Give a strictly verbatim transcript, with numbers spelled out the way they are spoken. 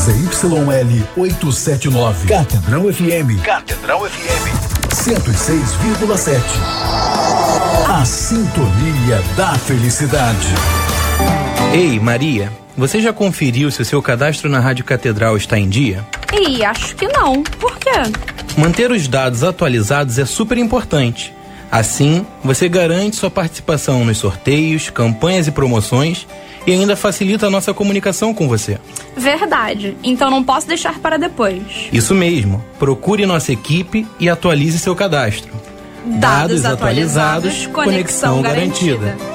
Z Y L oitocentos e setenta e nove. Catedral F M. Catedral F M. cento e seis vírgula sete. A sintonia da felicidade. Ei, Maria, você já conferiu se o seu cadastro na Rádio Catedral está em dia? Ih, acho que não. Por quê? Manter os dados atualizados é super importante. Assim, você garante sua participação nos sorteios, campanhas e promoções e ainda facilita a nossa comunicação com você. Verdade. Então não posso deixar para depois. Isso mesmo. Procure nossa equipe e atualize seu cadastro. Dados, Dados atualizados, atualizados, conexão, conexão garantida. garantida.